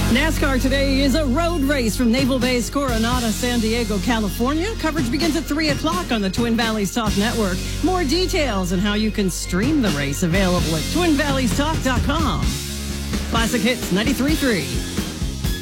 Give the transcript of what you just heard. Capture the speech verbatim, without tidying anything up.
NASCAR today is a road race from Naval Base Coronado, San Diego, California. Coverage begins at three o'clock on the Twin Valleys Talk Network. More details on how you can stream the race available at twin valleys talk dot com. Classic Hits ninety-three point three.